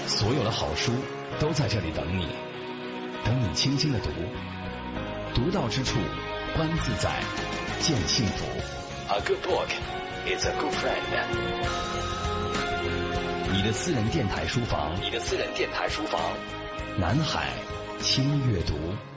所有的好书都在这里等你，等你轻轻的读，读到之处，观自在，见幸福。A good book is a good friend。你的私人电台书房，南海轻阅读。